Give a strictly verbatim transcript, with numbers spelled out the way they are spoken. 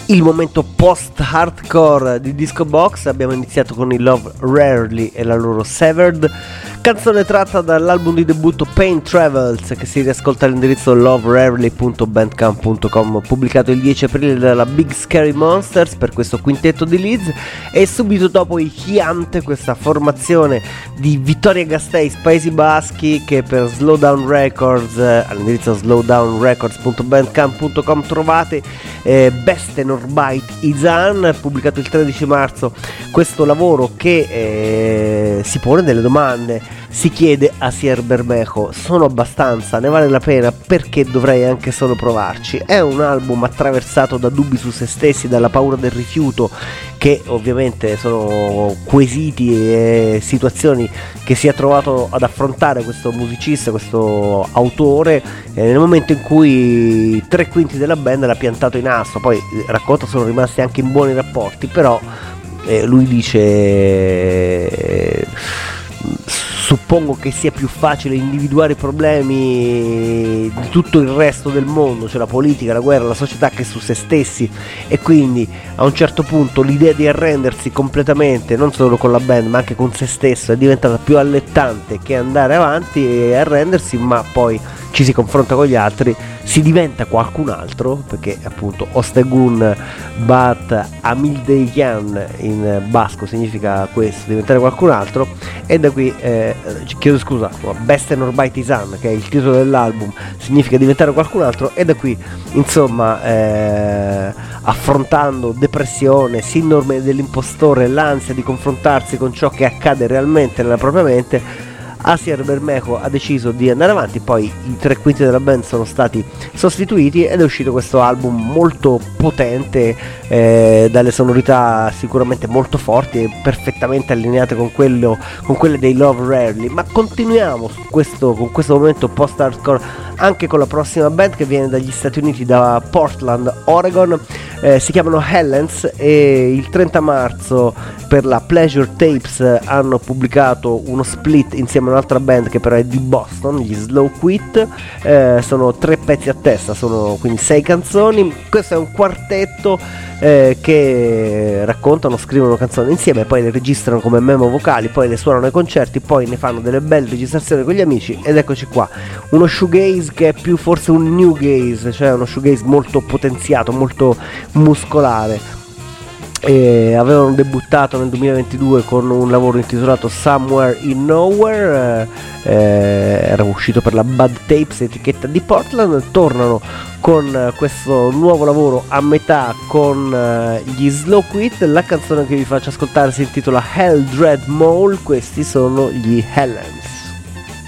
il momento post-hardcore di Disco Box. Abbiamo iniziato con i Love Rarely e la loro Severed, canzone tratta dall'album di debutto Pain Travels, che si riascolta all'indirizzo love rarely punto bandcamp punto com, pubblicato il dieci aprile dalla Big Scary Monsters per questo quintetto di Leeds. E subito dopo i Chiante, questa formazione di Vittoria Gasteiz, Paesi Baschi, che per Slowdown Records all'indirizzo slowdown records punto bandcamp punto com trovate eh, Beste Norbait Izan, pubblicato il tredici marzo. Questo lavoro che eh, si pone delle domande, si chiede a Sier Bermejo: sono abbastanza? Ne vale la pena? Perché dovrei anche solo provarci? È un album attraversato da dubbi su se stessi, dalla paura del rifiuto, che ovviamente sono quesiti e situazioni che si è trovato ad affrontare questo musicista, questo autore, eh, nel momento in cui tre quinti della band l'ha piantato in asso. Poi racconta sono rimasti anche in buoni rapporti, però eh, lui dice eh, suppongo che sia più facile individuare i problemi di tutto il resto del mondo, cioè la politica, la guerra, la società, che su se stessi, e quindi a un certo punto l'idea di arrendersi completamente, non solo con la band ma anche con se stesso, è diventata più allettante che andare avanti e arrendersi, ma poi ci si confronta con gli altri, si diventa qualcun altro, perché appunto Ostegun Bat Amildeian in basco significa questo, diventare qualcun altro. E da qui eh, chiedo scusa, Beste Norbait Izan, che è il titolo dell'album, significa diventare qualcun altro. E da qui insomma eh, affrontando depressione, sindrome dell'impostore, l'ansia di confrontarsi con ciò che accade realmente nella propria mente, Asier Bermejo ha deciso di andare avanti. Poi i tre quinti della band sono stati sostituiti ed è uscito questo album molto potente, eh, dalle sonorità sicuramente molto forti e perfettamente allineate con quello con quelle dei Love Rarely. Ma continuiamo su questo, con questo momento post-hardcore anche con la prossima band, che viene dagli Stati Uniti, da Portland, Oregon. Eh, si chiamano Helens e il trenta marzo per la Pleasure Tapes hanno pubblicato uno split insieme a un'altra band che però è di Boston, gli Slow Quit. Eh, sono tre pezzi a testa, sono quindi sei canzoni. Questo è un quartetto eh, che raccontano, scrivono canzoni insieme, poi le registrano come memo vocali, poi le suonano ai concerti, poi ne fanno delle belle registrazioni con gli amici. Ed eccoci qua, uno shoegaze che è più forse un new gaze, cioè uno shoegaze molto potenziato, molto muscolare. E avevano debuttato nel duemilaventidue con un lavoro intitolato Somewhere in Nowhere, eh, era uscito per la Bad Tapes, etichetta di Portland. Tornano con questo nuovo lavoro a metà con uh, gli Slow Quit. La canzone che vi faccio ascoltare si intitola Hell Dread Mole. Questi sono gli Helen.